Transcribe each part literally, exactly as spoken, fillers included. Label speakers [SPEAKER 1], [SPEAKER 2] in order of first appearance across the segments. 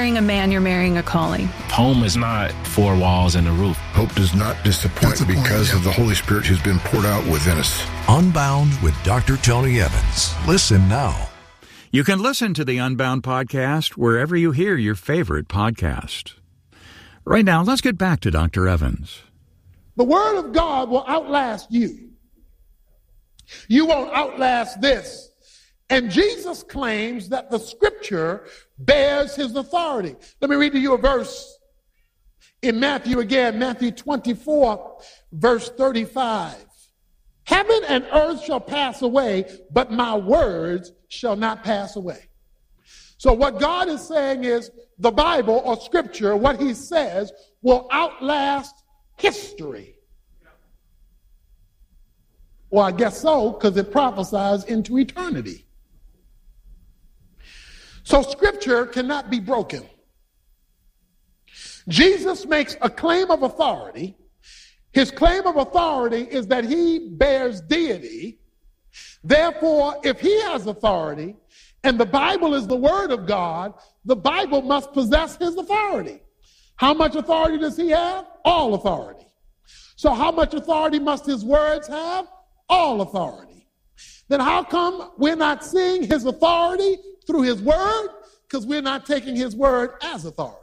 [SPEAKER 1] marrying a man, you're marrying a calling.
[SPEAKER 2] Home is not four walls and a roof.
[SPEAKER 3] Hope does not disappoint
[SPEAKER 4] Disappoint,
[SPEAKER 3] because
[SPEAKER 4] yeah.
[SPEAKER 3] of the Holy Spirit who's been poured out within us.
[SPEAKER 4] Unbound with Doctor Tony Evans. Listen now.
[SPEAKER 5] You can listen to the Unbound podcast wherever you hear your favorite podcast. Right now, let's get back to Doctor Evans.
[SPEAKER 6] The Word of God will outlast you. You won't outlast this. And Jesus claims that the Scripture bears his authority. Let me read to you a verse in Matthew again, Matthew twenty-four, verse thirty-five. Heaven and earth shall pass away, but my words shall not pass away. So what God is saying is the Bible or Scripture, what he says, will outlast history. Well, I guess so, because it prophesies into eternity. So Scripture cannot be broken. Jesus makes a claim of authority. His claim of authority is that he bears deity. Therefore, if he has authority, and the Bible is the Word of God, the Bible must possess his authority. How much authority does he have? All authority. So how much authority must his words have? All authority. Then how come we're not seeing his authority through his word? Because we're not taking his word as authority.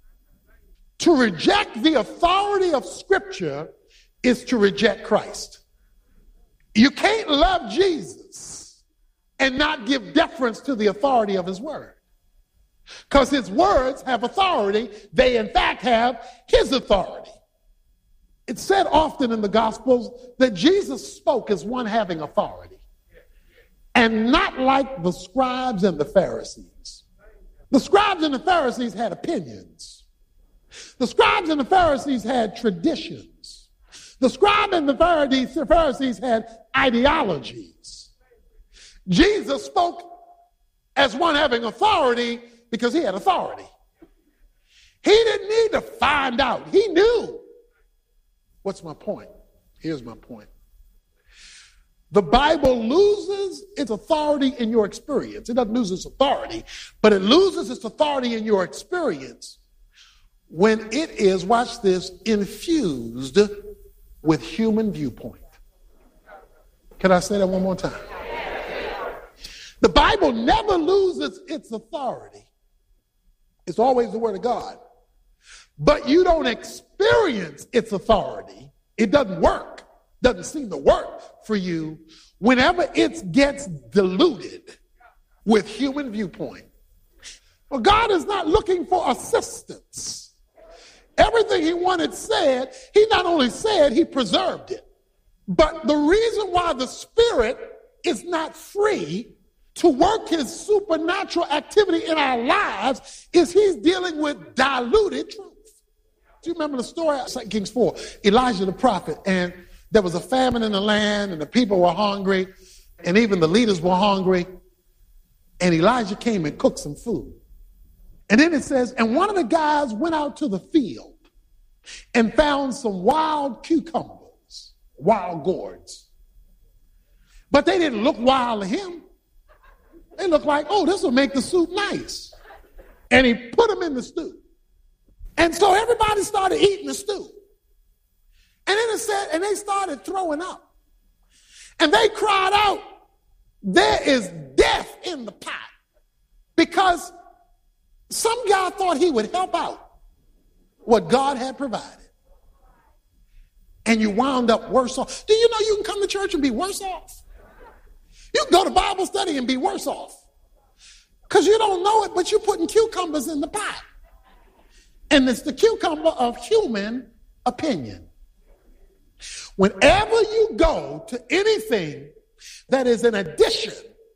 [SPEAKER 6] To reject the authority of Scripture is to reject Christ. You can't love Jesus and not give deference to the authority of his word. Because his words have authority. They, in fact, have his authority. It's said often in the Gospels that Jesus spoke as one having authority, and not like the scribes and the Pharisees. The scribes and the Pharisees had opinions. The scribes and the Pharisees had traditions. The scribe and the Pharisees had ideologies. Jesus spoke as one having authority because he had authority. He didn't need to find out. He knew. What's my point? Here's my point. The Bible loses its authority in your experience. It doesn't lose its authority, but it loses its authority in your experience when it is, watch this, infused with human viewpoint. Can I say that one more time? The Bible never loses its authority. It's always the Word of God. But you don't experience its authority. It doesn't work. Doesn't seem to work for you whenever it gets diluted with human viewpoint. Well, God is not looking for assistance. Everything he wanted said, he not only said, he preserved it. But the reason why the Spirit is not free to work his supernatural activity in our lives is he's dealing with diluted truth. Do you remember the story of Second Kings four? Elijah the prophet, and there was a famine in the land, and the people were hungry, and even the leaders were hungry, and Elijah came and cooked some food. And then it says, and one of the guys went out to the field and found some wild cucumbers, wild gourds. But they didn't look wild to him. They looked like, oh, this will make the soup nice. And he put them in the stew. And so everybody started eating the stew. And then it said, and they started throwing up. And they cried out, there is death in the pot. Because some guy thought he would help out what God had provided. And you wound up worse off. Do you know you can come to church and be worse off? You can go to Bible study and be worse off. Because you don't know it, but you're putting cucumbers in the pot. And it's the cucumber of human opinion. Whenever you go to anything that is an addition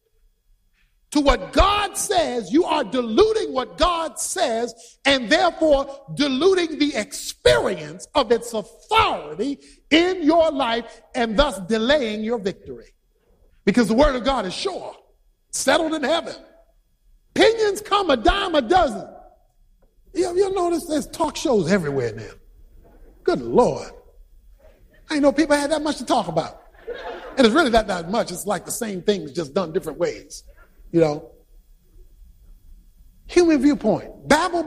[SPEAKER 6] to what God says, you are diluting what God says and therefore diluting the experience of its authority in your life and thus delaying your victory. Because the word of God is sure, settled in heaven. Opinions come a dime a dozen. You, you notice there's talk shows everywhere now. Good Lord. I didn't know people had that much to talk about. And it's really not that much. It's like the same things just done different ways. You know. Human viewpoint. Babel